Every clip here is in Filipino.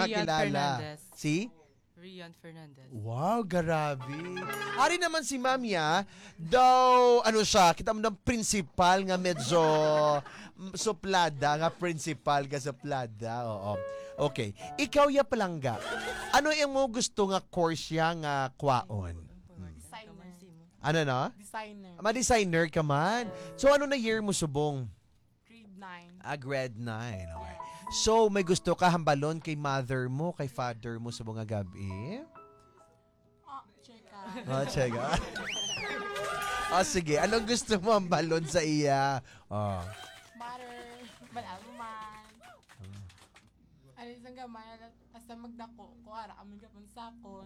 nakakilala? Fernandez. Si? Rian Fernandez. Wow, grabe. Ari naman si Mamya, daw, ano siya, kita mo ng principal nga medyo suplada, nga principal nga suplada. Oo. Okay. Ikaw ya palangga. Ano yung mo gusto nga course ya nga kwaon? Designer. Ano na? Designer. Ma-designer ka man. So, ano na year mo subong? Grade 9. Grade 9. Okay. So, may gusto ka hambalon kay mother mo, kay father mo sa mga gabi? Cheka. Sige. Anong gusto mo hambalon sa iya? Mother. Malaman. Ano isang gamay. Asa magdako. Kuara kami kapon sakon.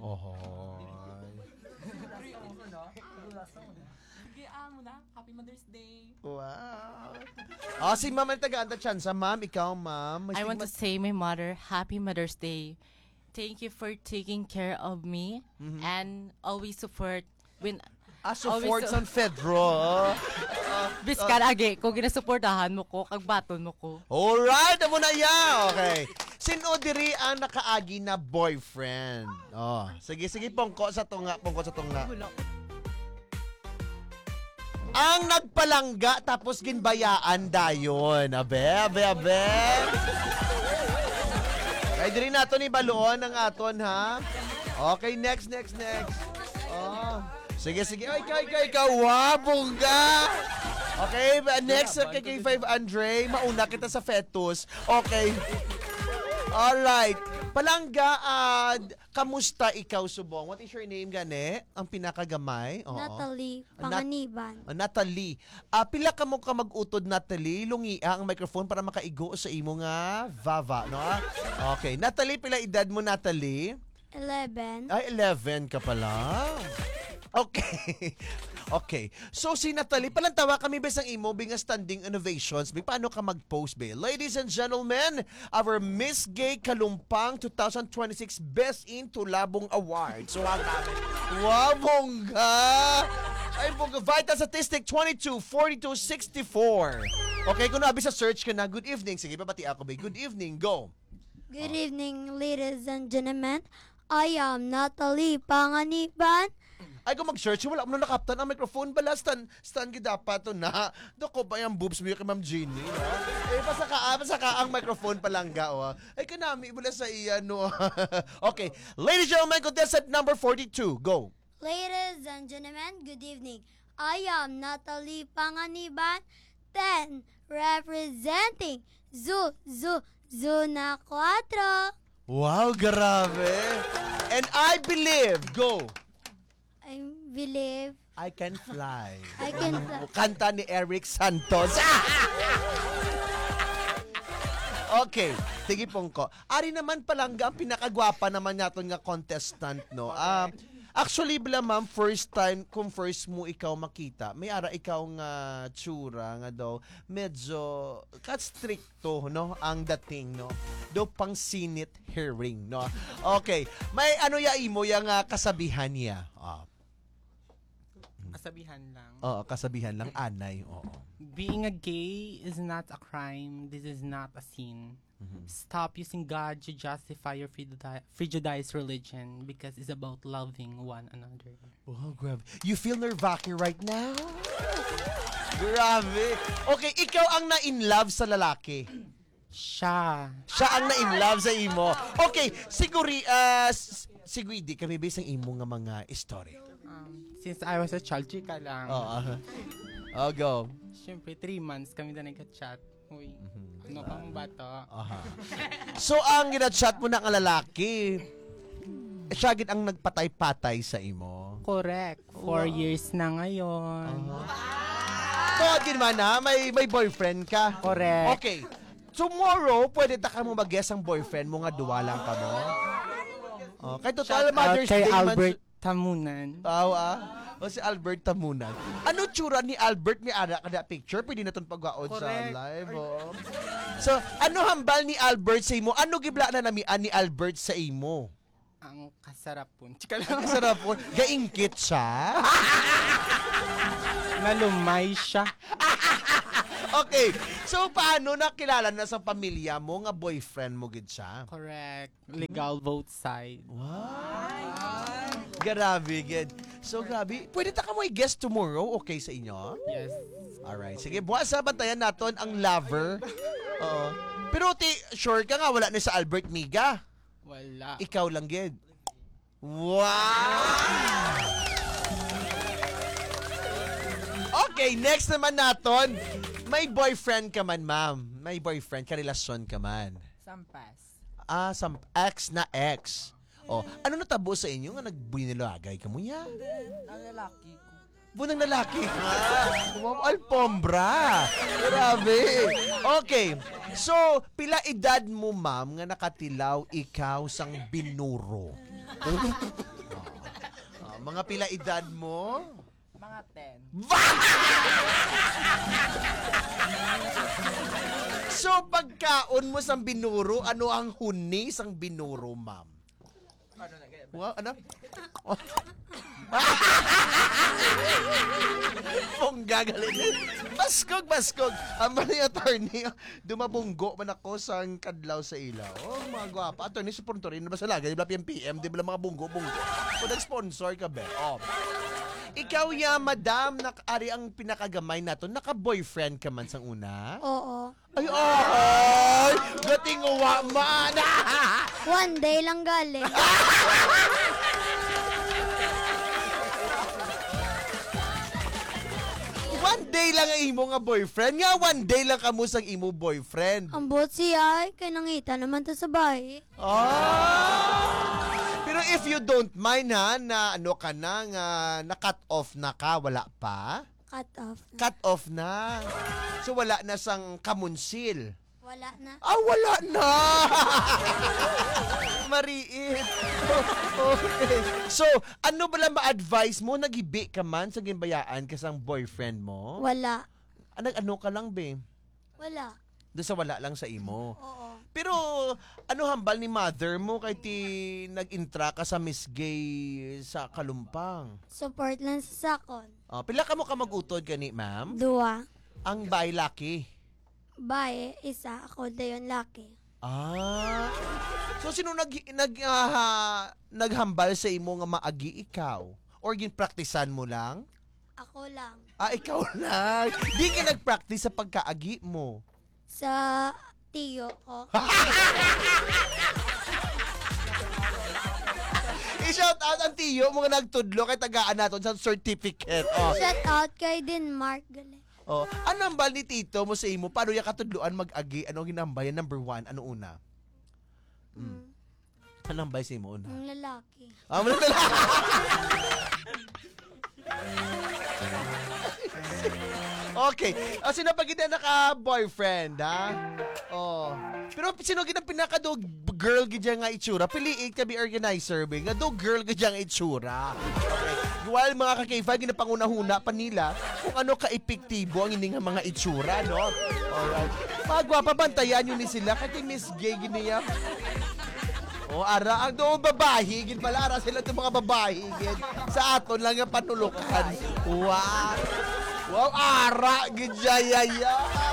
Sige, amo na. Happy Mother's Day. Wow. Si Ma'am ang taga-anda chance. Ma'am, ikaw, Ma'am. I want to say my mother, Happy Mother's Day. Thank you for taking care of me and always support when support always sa Fedro. Biskan agi ko ginasuportahan mo ko kag baton mo ko. Alright, amo na ya. Okay. Sino diri ang nakaagi na boyfriend? Sige, pongko sa tunga. Ang nagpalangga tapos ginbayaan dayon. Abe. Kaya diri nato ni baluon ang aton, ha? Okay, next. Sige. Ay, ikaw. Wabongga! Okay, next kay 5 Andre. Mauna kita sa fetus. Okay. Alright. Palangga, kamusta ikaw, Subong? What is your name, gane? Ang pinakagamay? Natalie Panganiban. Natalie. Pila ka mo ka mag-utod, Natalie? Lungia ang microphone para makaigo sa imo nga vava, no? Okay. Natalie, pila edad mo, Natalie? 11. Ay, 11 ka pala. Okay. So, si Natalie, palantawa kami ba sang imo binga standing innovations? Paano ka mag-post ba? Ladies and gentlemen, our Miss Gay Kalumpang 2026 Best in Tulabong Award. So, wow, bongga! Ay, bongga. Vital Statistic 22, 42, 64. Okay, kung nabi sa search ka na, good evening. Sige, babati ako ba? Good evening, go. Good evening, ladies and gentlemen. I am Natalie Panganiban. Ay, kung mag-search, wala mo na nakaptan ang microphone. Bala, stand kita pa to na. Dako ba yung boobs mo yung kay Ma'am Jeannie, no? Pasaka ang microphone palangga, Ay, kanami, wala sa iya, no? Okay. Ladies and gentlemen, contestant number 42. Go. Ladies and gentlemen, good evening. I am Natalie Panganiban, 10, representing Zona 4. Wow, grabe. And I believe, go. I believe I can fly. I can fly. Kanta ni Eric Santos. Okay, sige pongko. Ari naman palangga ang pinakagwapa naman naton nga contestant, no? Actually, bala ma'am, first mo ikaw makita, may ara ikaw nga tsura nga daw, medyo stricto, no? Ang dating, no? Do pang sinit hearing, no? Okay, may ano ya imo yang kasabihan niya? Kasabihan lang. Oo, kasabihan lang, anay, oo. Being a gay is not a crime. This is not a sin. Stop using God to justify your prejudiced religion because it's about loving one another. Oh, grabe. You feel nervaki right now? Grabe. Okay, ikaw ang na-in-love sa lalaki. Siya ang na-in-love sa imo. Okay, siguro di kami based ang imo nga mga story. Since I was a child, chika lang. Oh, go. Siyempre, 3 months kami na nag-chat. Uy, ano pang bata? So, ang ginat-chat mo na ang lalaki, siya gid ang nagpatay-patay sa imo. Correct. 4 years na ngayon. So, ginawa na, may boyfriend ka. Correct. Okay. Tomorrow, pwede ta ka mo mag-guess ang boyfriend mo nga duwa lang ka mo. Kay total Mother's Kay Day Albert Tamunan. O si Albert Tamunan. Ano tsura ni Albert ni Ara kada picture? Pwede na itong pagwaod sa Correct. live. So, ano hambal ni Albert sa imo? Ano gibla na namian ni Albert sa imo? Ang kasarapon. Chika lang. Sarap po. Gaingkit siya. Nalumay siya. Okay. So, paano nakilala na sa pamilya mo nga boyfriend mo gid siya? Correct. Legal both side. Wow. Grabe, gid. So, grabe. Pwede ta ka mo i-guest tomorrow? Okay sa inyo? Yes. Alright. Sige, bukas sa bantayan naton ang lover. Oo. Pero, sure ka nga, wala na sa Albert Miga. Wala. Ikaw lang, gid. Wow! Okay, next naman naton. May boyfriend ka man, ma'am. May boyfriend, karelasyon ka man. Sampas. Ex na ex. Oh, ano natabo sa inyo nga nagbunilagay ka mo ya? Ang lalaki ko. Bunang lalaki ka. Alpombra. Grabe. Okay. So, pila edad mo, ma'am, nga nakatilaw ikaw sang binuro? Mga pila edad mo? Mga 10. So, pagkaon mo sang binuro, ano ang huni sang binuro, ma'am? Wow, ano? Pongga galing. Baskog. Ang mga attorney, dumabunggo man ako sa kadlaw sa ilaw. Oh, mga gwapa. Attorney, si Portorin na ba sa laga? Di ba PMPM? Di ba mga bunggo-bunggo? Kung nag-sponsor ka ba? Oh. Ikaw ya, madam, ari ang pinakagamay nato. Naka-boyfriend ka man sang una? Oo. Ay! Gating uwa man! One day lang galing. One day lang ang imo nga boyfriend. Nga, one day lang kamo sang imo boyfriend. Ang bot siya, kay nangita naman to sa bahay. Pero if you don't mind ha, na ano ka na, nga, na-cut off na ka, wala pa? Cut off na. Cut off na. So wala na sang kamunsil. Wala na. Wala na! Mariit. Okay. So, ano ba lang ma-advise mo? Nagibi ka man sa gimbayaan kasang boyfriend mo? Wala. Ano ka lang, be? Wala. Doon sa wala lang sa imo. Oo. Pero, ano hambal ni mother mo kay ti nag-intra ka sa Miss Gay sa Kalumpang? Support lang sa sakon. Pila ka mo ka mag-utod gani, ma'am? Dua. Ang bay laki. Bae, isa. Ako dayon laki. So, sino naghambal sa imo nga maagi ikaw? Or ginpraktisan mo lang? Ako lang. Ikaw lang. Di ka nag-practice sa pagkaagi mo. Sa tiyo ko. I-shout out ang tiyo mga nagtudlo kay tagaan naton sa certificate. Shout out kay Denmark. Gali. Ano ang bal ni tito mo sa imo? Paano yung katudluan mag-agi? Ano ginambay? Number 1, ano una? Ano ang bay sa imo una? Ang lalaki. Wala na lang. Okay. Sino pa kita naka-boyfriend, ha? Pero sino kita pinaka-do girl gidya nga itsura? Piliin ka be organizer, be. Nga do girl gidya nga itsura. Okay. While mga ka-K5, ginapanguna-huna pa nila kung ano ka-epektibo ang ining mga itsura, no? Alright. Magwapa, bantayan yun ni sila. Kati Miss Gay giniya. Ara, ang doon babae, gin pala, ara sila itong mga babae, gin. Sa aton lang ang panulukan. Wow, ara, gin jayaya.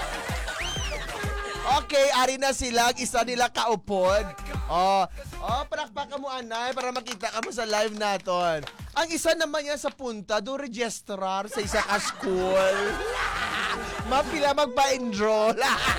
Okay, ari na sila, isa nila kaupod. Palakpakan mo, anay, para makita ka mo sa live naton. Ang isa naman yan sa punta, do registrar sa isa ka school. Mapila magpa-enroll.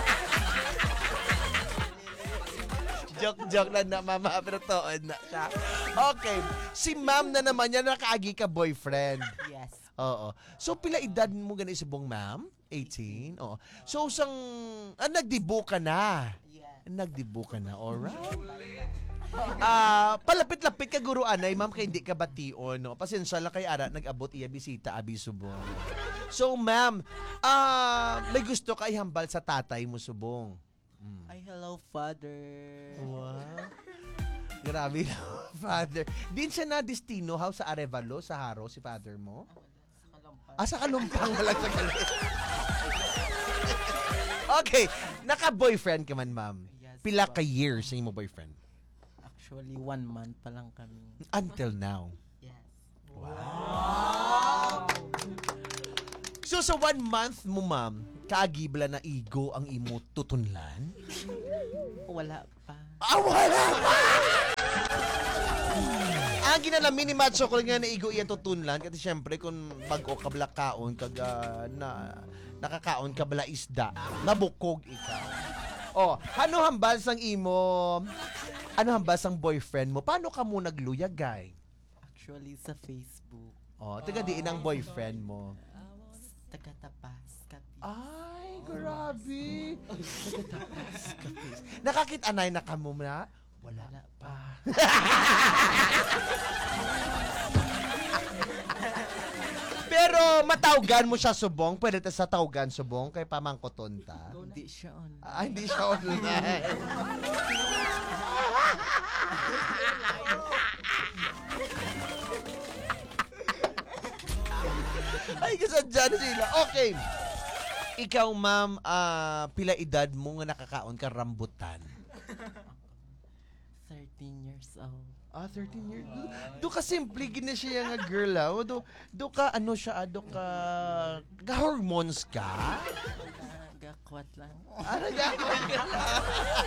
Joke lang na, mama, pero toon na siya. Okay, si ma'am na naman yan, nakaagi ka boyfriend. Yes. Oo. So, pila edad mo ganun si bong ma'am? 18? Oo. So, nagdibo ka na. Yeah. Nagdibo ka na, alright. Palapit-lapit ka guro anay, ma'am, kaya hindi ka bation, no? Pasensya lang kay Ara, nag-abot iya bisita, abi subong. So, ma'am, may gusto ka ihambal sa tatay mo subong. Ay, hello, Father. Wow. Grabe na, Father. Din siya na destino, how sa Arevalo, sa Haro, si Father mo? Sa Kalumpang. Wala sa Kalumpang. Okay, naka-boyfriend ka man, ma'am. Yes, Pila ka years sa imo boyfriend? Actually, 1 month pa lang kami. Until now. Yes. So, sa 1 month mo, ma'am, kaagibla na igo ang imo tutunlan? Wala pa. Ah, wala pa! Ang ginalamin ni Macho ko nga na igo iyan tutunlan kasi syempre kung bago ka bala kaon kag nakakaon ka bala isda, nabukog ikaw. Oh, ano hambal sang imo? Ano hambal sang boyfriend mo? Paano ka mo nagluyag, guy? Actually, sa Facebook. Oh, taga diin ang boyfriend mo. Taga-tapas. Ay, grabe. Nagkatapas kapis. Nakakit-anay na ka mo na? Wala pa. Pero matawgan mo siya subong. Pwede ta sa tawgan subong kay pamangkoton ta. Hindi siya on. Hindi siya online. Ay, kasadya na sila. Okay. Ikaw, ma'am, pila edad mo nga nakakaon ka rambutan? 13 years old. 13 years. Do ka simple gina siya nga girl, Do ka ano siya, do ka hormones ka? Gakwat lang. Ano gagawin ka lang?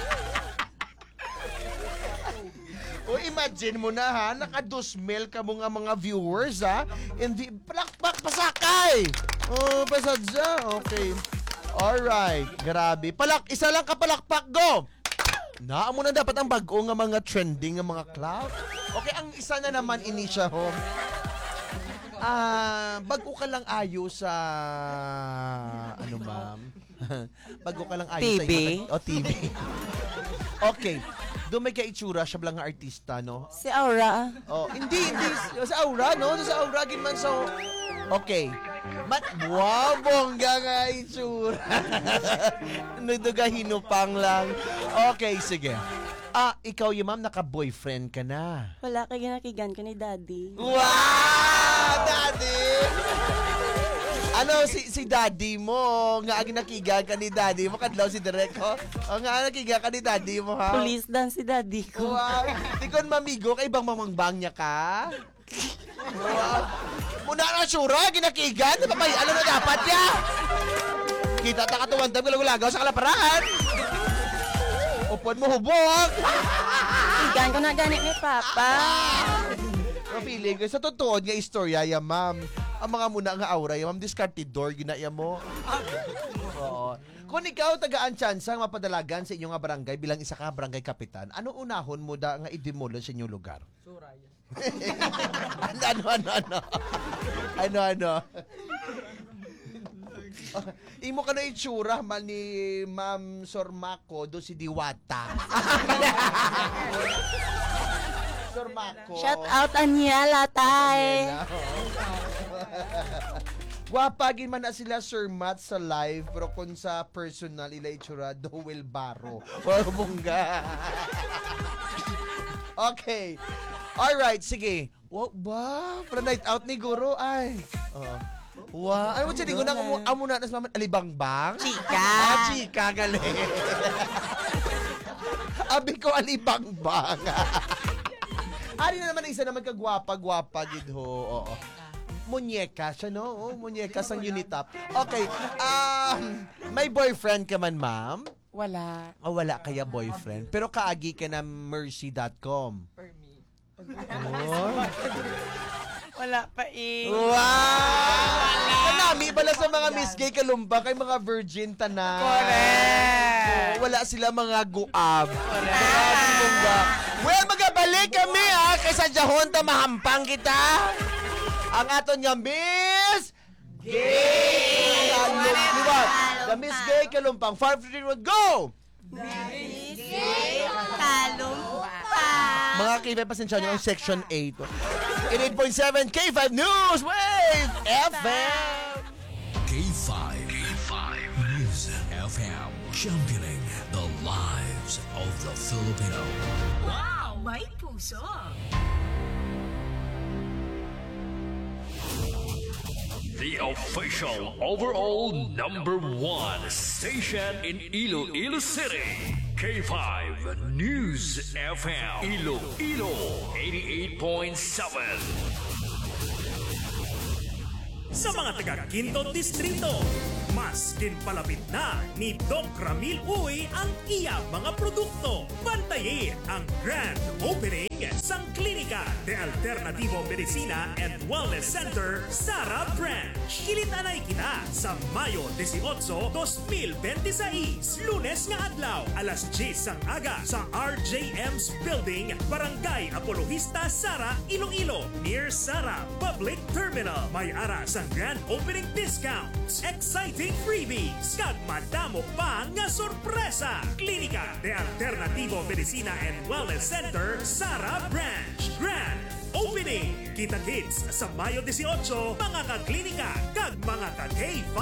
O imagine mo na ha, naka-2,000 ka mo nga mga viewers ha. Hindi, palakpak, pasakay! Oh, pasadya. Okay. Alright, grabe. Isa lang ka palakpak, go! Naamo na dapat ang bago nga mga trending nga mga cloud. Okay, ang isa na naman ini siya ho. Bago ka lang ayo sa ano ma'am? Bago ka lang ayo sa TV? TV. Okay. Doon may kaitsura siya lang nga artista, no? Si Aura. Oh, hindi. Sa Aura, no? Sa Aura, ginman sa... Okay. Wow, bongga nga itsura. Naduga hinupang lang. Okay, sige. Ikaw yung ma'am, naka-boyfriend ka na. Wala ka ginakigan ko ni Daddy. Wow! Daddy! Ano, si daddy mo, nga nakiga ka ni daddy mo, kadlaw si Direko. Nga nakiga ka ni daddy mo, ha? Police dan si Daddy ko. Wow! Di kon mamigo, kay bang mamangbang niya ka? Wow! Muna na sura, ginakigan, napapay, ano na dapat niya? Kita ta katuwan tayo, gulagaw sa kalaparan. Upod mo hubog. Kigan ko na ganit ni Papa. Mapili ko, sa totoo nga istorya, ya ma'am. Ang mga muna nga aura, ya ma'am, discardidor, ginaya mo. Oo. Kung ikaw tagaan tsansa ang mapadalagan sa inyong nga barangay bilang isa ka barangay kapitan, ano unahon mo da nga idemolish sa inyong lugar? Suraya. Ano? Imo ka na itsura man ni Ma'am Sormaco do si Diwata. Sormaco. Shout out Aniela, tay. Gwapagin man na sila Sir Matt sa live pero kung sa personal ila itsura do Wilbaro. Wow, bongga. Okay. Alright, sige. Wow, para night out ni Guro ay. Wow. Ano mo siya, ko na amo na nas maman alibangbang? Chika. Chika gali. Abi ko alibangbang. Ari na naman isa naman kagwapa gid ho. Oo. Munyeka siya, no? Oh, munyeka sang Unitap. Okay. May boyfriend ka man, ma'am? Wala. Wala kaya boyfriend. Pero kaagi ka na mercy.com. For me. Oh. Wala pa eh. Wow! Kanami pala sa mga Miss Gay Kalumba kay mga virgin tanan. Correct. Wala sila mga guab. Correct. Well, magabalik kami kaysa Jahon ta mahampang kita. Ang aton nga Miss Gay Kalumba. The Miss Gay Kalumpang. 5-3 go! Mga K5, pasensya nyo ang Section 8. In 8.7 K5 News Wave FM. K5 News FM, championing the lives of the Filipino. Wow, may puso! The official overall #1 station in Iloilo City. K5 News FM. Iloilo 88.7. sa mga taga Quinto Distrito. Mas ginpalapit na ni Doc Ramil Uy ang iya mga produkto. Bantayin ang grand opening sa Klinika de Alternativo Medicina and Wellness Center, Sara Branch. Kilitanay kita sa Mayo 18, 2026. Lunes nga adlaw, alas 10 sang aga sa RJM's Building, Barangay Apologista, Sara, Iloilo, near Sara Public Terminal. May ara sa grand opening discounts, exciting freebies, kag madamo pa nga sorpresa. Klinika de Alternativo Medicina and Wellness Center, Sara Branch. Grand Opening. Kita kids sa Mayo 18, mga ka-klinika kag mga ka-K5.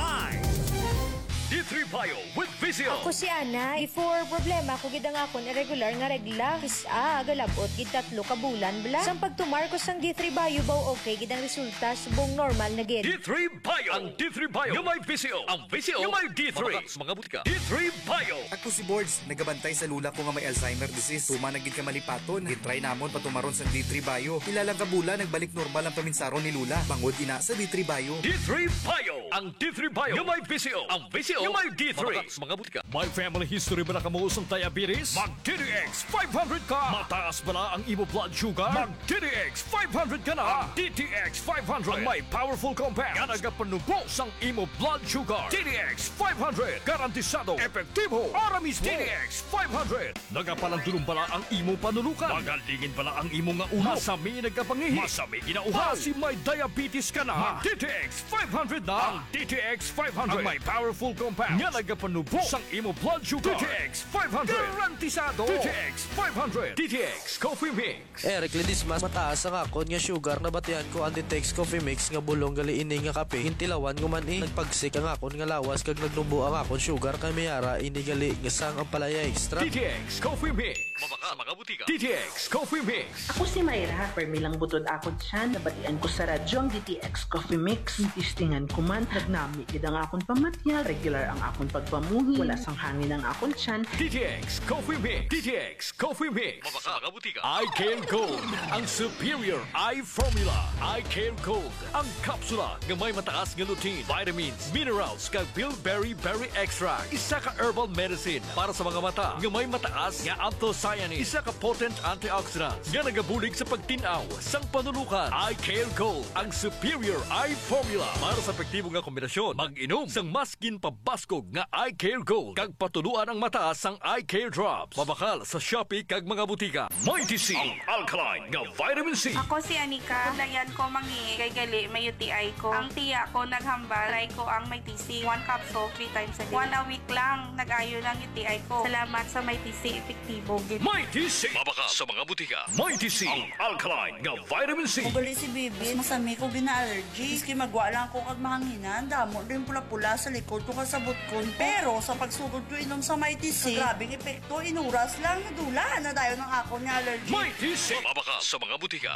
D3 Bio with Vizio. Ako si Ana. Before problema ko gid ang akon irregular nga regla. Kisa galabot gid 3 ka bulan bla. Sang pagtumar ko sang D3 Bio baw okay gid ang resulta subong normal na gid. D3 Bio. Ang D3 Bio nga may Vizio. Ang Vizio nga may D3. Mga butika. D3 Bio. Ako si Boards, nagabantay sa lula ko nga may Alzheimer disease. Tuma na gid ka malipaton. Gitry namon patumaron sa D3 Bio. Ilalang ka bulan nagbalik normal ang paminsaron ni lula. Bangod ina sa D3 Bio. D3 Bio. Ang D3 Bio nga may Vizio. Ang Vizio yung may D3. Mga butika. May family history ba na kamuusong diabetes? Mag DTX 500 ka. Mataas ba na ang imo blood sugar? Mag DTX 500 ka na. Ang DTX 500 ang may powerful compound nga nagapanubos ang imo blood sugar. DTX 500 garantisado, epektibo, para mismo. DTX 500 nagapalandulong bala ang imo panulukan. Magalingin bala ang imo nga ulo. Masami nagkapangihi. Masami ginauhaw. Kasi may diabetes ka na. Mag DTX 500 na. Ang DTX 500 ang may powerful compound nga nagapanubos ang imo blood sugar. DTX 500 garantisado. DTX 500. DTX Coffee Mix. Eric Ledismas, mataas ang akon nga sugar na batian ko ang DTX Coffee Mix nga bulong gali ini nga kape. Hintilawan ko man nagpagsik ang akon nga lawas kag nagnubo ang akon sugar kay mayara ini gali nga sang ang palaya extra. DTX Coffee Mix. Mabaka sa mga butika. DTX Coffee Mix. Ako si Mayra. Permilang butod ako dyan. Nabatian ko sa radyo ang DTX Coffee Mix. Tistingan ko man. Nagnami gid ang akon pamatya. Regular ang akon pagpamuhi. Wala sang hangin ang akon tiyan. DTX Coffee Mix. DTX Coffee Mix. Mabaka sa mga butika. I Care Gold. Ang superior eye formula. I Care Gold. Ang kapsula nga may mataas nga lutein, vitamins, minerals, kag bilberry berry extract. Isa ka herbal medicine para sa mga mata nga may mataas nga anthocyanins. Isa ka potent antioxidants nga nagabulig sa pagtinaw sang panulukan. I Care Gold. Ang superior eye formula para sa epektibo nga kombinasyon. Mag-inom sang maskin pabaskog nga I Care Gold kag patuluan ang mataas sang I Care Drops. Mabakal sa Shopee kag mga butika. Mighty C, ang alkaline nga vitamin C. Ako si Anika. Kulayan ko mangi kay gali may UTI ko. Ang tiya ko naghambal. Try ko ang may TC. 1 capsule 3 times a day. 1 a week lang nag-ayo ng UTI ko. Salamat sa may TC. Epektibo. Mighty C. Mabaka sa mga butika. Mighty C, ang alkaline nga vitamin C. Magali si Bibi. Masami ko gina-allergy. Iski magwa lang ko kag mahanginan. Damo din pula-pula sa likod ko kasabot ko. Pero sa pagsugod ko inom sa Mighty C, grabing epekto. Inuras lang. Nadula na tayo ng ako ni allergy. Mighty C. Mabaka sa mga butika.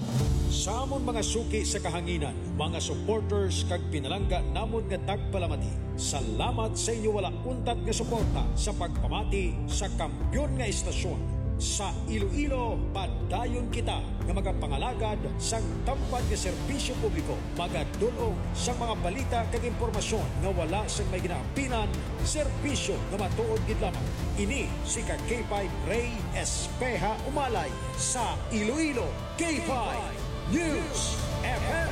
Sa amon mga suki sa kahanginan, mga supporters kag pinalangga namon nga tagpalamati. Salamat sa inyo wala untat nga suporta sa pagpamati sa kampyon nga istasyon. Sa Iloilo, padayon kita nga magapangalagad sa tampad nga serbisyo publiko. Magadulong sa mga balita kag impormasyon nga wala sa may ginaapinan, serbisyo nga matuod gid lamang. Ini si K5 Ray Espeja Umalay sa Iloilo K5 News FM.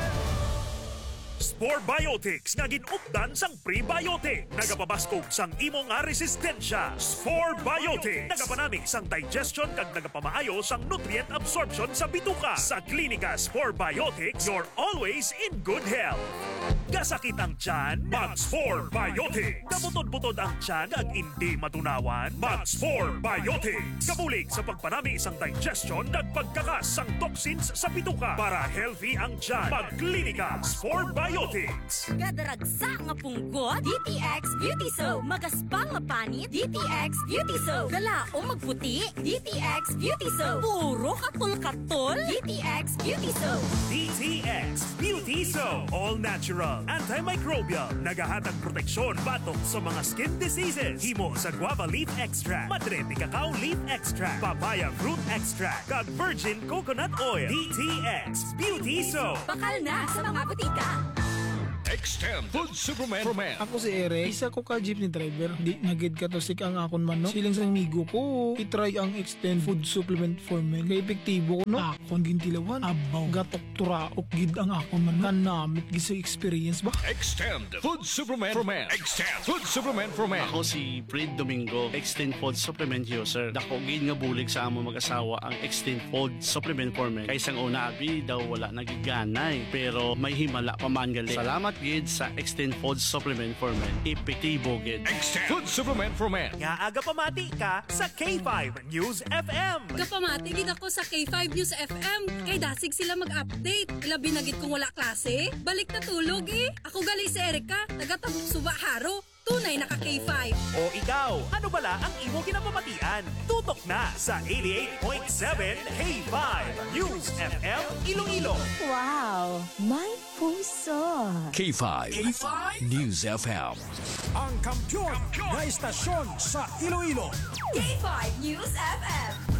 Spore Biotics nga ginupdan sang prebiotic. Nagapabaskog sang imo nga resistensya. Spore Biotics nagapanami sang digestion kag nagapamaayo sang nutrient absorption sa bituka. Sa Klinika Spore Biotics, you're always in good health. Gasakit ang tiyan, mag-Spore Biotics. Kabutod-butod ang tiyan ag hindi matunawan, mag-Spore Biotics. Kabulig sa pagpanami sang digestion ag pagkakas sang toxins sa bituka para healthy ang tiyan. Mag-Klinika Spore Biotics. Kadaragsa nga punggot, DTX Beauty Soap. Magaspang nga panit, DTX Beauty Soap. Galao magputi, DTX Beauty Soap. Puro katol-katol, DTX Beauty Soap. DTX Beauty Soap. All natural, antimicrobial, nagahatag proteksyon batok sa mga skin diseases. Himo sa guava leaf extract, madrete cacao leaf extract, papaya fruit extract, kag virgin coconut oil. DTX Beauty Soap. Bakal na sa mga butika. Extend Food Supplement for Men. Ako si Eric, isa ko ka jeepney driver. Di nagid ka to sik ang akon manok. Siling sa amigo ko, itry ang Extend Food Supplement for Men. Kay epektibo ko no. Akon gintilawan, abaw, gatok turaok gid ang akon manok. Kanamit gid sa experience ba? Extend Food Supplement for Men. Extend Food Supplement for Men. Ako si Fred Domingo, Extend Food Supplement user. Dako gid nga bulig sa among mag-asawa ang Extend Food Supplement for Men. Kay sang una abi daw wala nagiganay, pero may himala pa man gali. Salamat gid sa Extend Food Supplement for Men. Epektibo gid. Extend Food Supplement for Men. Nga aga pamati ka sa K5 News FM. Kapamati gid ako sa K5 News FM. Kay dasig sila mag-update. Labi na gid kung wala klase. Balik na tulog eh. Ako gali si Erika, taga-Tabuk Suba Haro. Tunay naka K5. O ikaw, ano bala ang imo kinapamatian? Tutok na sa 88.7 K5 News FM Iloilo. Wow, may puso. K5 News FM. Ang kampiyon na istasyon sa Iloilo. K5 News FM.